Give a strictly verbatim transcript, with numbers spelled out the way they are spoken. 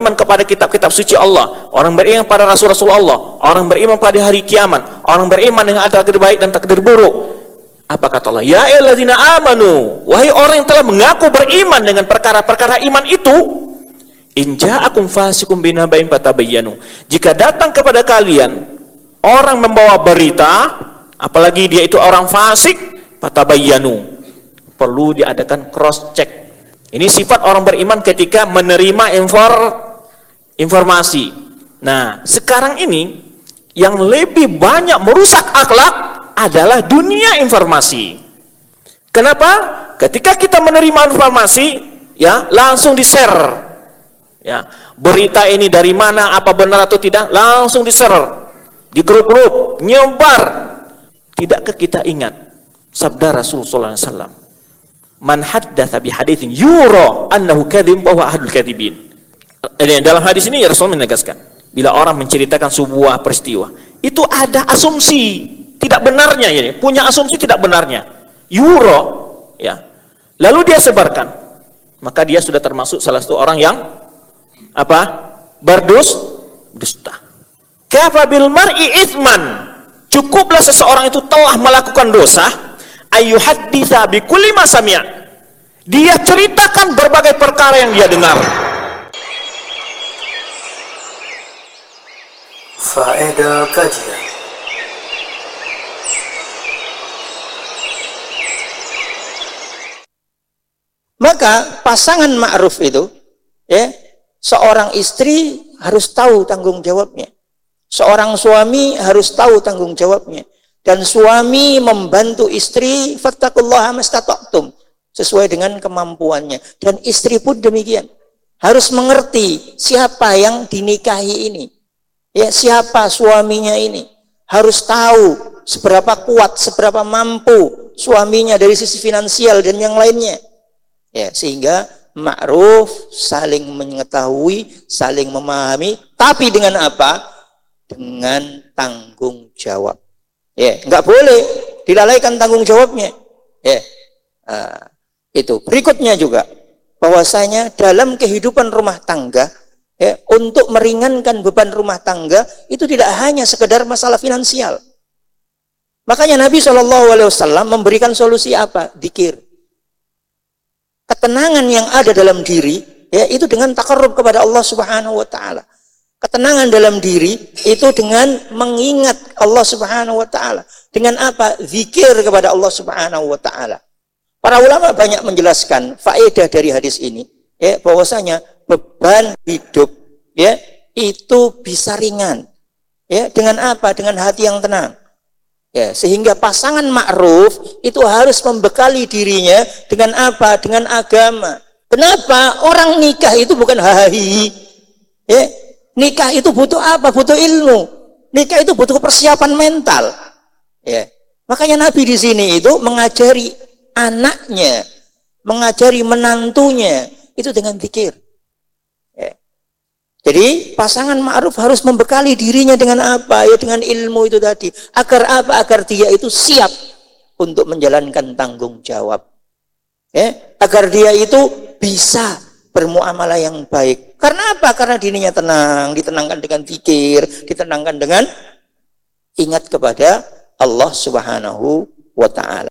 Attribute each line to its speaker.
Speaker 1: beriman kepada kitab-kitab suci Allah, orang beriman pada Rasul-Rasul Allah, orang beriman pada hari kiamat, orang beriman dengan takdir baik dan takdir buruk. Apa kata Allah? Ya ayyuhalladzina amanu, wahai orang yang telah mengaku beriman dengan perkara-perkara iman itu, in ja'akum fasiqun binaba'in fatabayyanu. Jika datang kepada kalian orang membawa berita, apalagi dia itu orang fasik, fatabayyanu, perlu diadakan cross check. Ini sifat orang beriman ketika menerima infor, informasi. Nah, sekarang ini yang lebih banyak merusak akhlak adalah dunia informasi. Kenapa? Ketika kita menerima informasi, ya langsung di-share. Ya, berita ini dari mana, apa benar atau tidak, langsung di-share di grup-grup, nyebar. Tidakkah kita ingat sabda Rasulullah sallallahu alaihi wasallam? Man haddatsa bi haditsin yura annahu kadzib wa huwa ahadul kadzibin. Dalam hadis ini Rasul menegaskan, bila orang menceritakan sebuah peristiwa, itu ada asumsi tidak benarnya, ya, punya asumsi tidak benarnya. Yura, ya. Lalu dia sebarkan, maka dia sudah termasuk salah satu orang yang apa? Berdus dusta. Kafa bil mar'i itsman. Cukuplah seseorang itu telah melakukan dosa, ayyuhadditsa bi kulli ma sami'a. Dia ceritakan berbagai perkara yang dia dengar.
Speaker 2: Faedah kajian. Maka pasangan ma'ruf itu, ya, seorang istri harus tahu tanggung jawabnya. Seorang suami harus tahu tanggung jawabnya. Dan suami membantu istri, fattaqullaha mastata'tum, sesuai dengan kemampuannya. Dan istri pun demikian. Harus mengerti siapa yang dinikahi ini. Ya, siapa suaminya ini. Harus tahu seberapa kuat, seberapa mampu suaminya dari sisi finansial dan yang lainnya. Ya, sehingga ma'ruf, saling mengetahui, saling memahami, tapi dengan apa? Dengan tanggung jawab. Ya, nggak boleh dilalaikan tanggung jawabnya. Ya, uh, itu. Berikutnya juga, bahwasanya dalam kehidupan rumah tangga, ya, untuk meringankan beban rumah tangga itu tidak hanya sekedar masalah finansial. Makanya Nabi shallallahu alaihi wasallam memberikan solusi apa? Dzikir. Ketenangan yang ada dalam diri, ya, itu dengan taqarrub kepada Allah Subhanahu wa taala. Ketenangan dalam diri itu dengan mengingat Allah Subhanahu wa taala. Dengan apa? Zikir kepada Allah Subhanahu wa taala. Para ulama banyak menjelaskan faedah dari hadis ini, ya, bahwasanya beban hidup, ya, itu bisa ringan. Ya, dengan apa? Dengan hati yang tenang. Ya, sehingga pasangan ma'ruf itu harus membekali dirinya dengan apa? Dengan agama. Kenapa? Orang nikah itu bukan hahaha. Ya, nikah itu butuh apa? Butuh ilmu. Nikah itu butuh persiapan mental. Ya. Makanya Nabi di sini itu mengajari anaknya, mengajari menantunya itu dengan zikir. Ya. Jadi pasangan ma'ruf harus membekali dirinya dengan apa? Ya, dengan ilmu itu tadi. Agar apa? Agar dia itu siap untuk menjalankan tanggung jawab. Ya. Agar dia itu bisa bermuamalah yang baik. Karena apa? Karena dirinya tenang, ditenangkan dengan zikir, ditenangkan dengan ingat kepada Allah Subhanahu wa taala.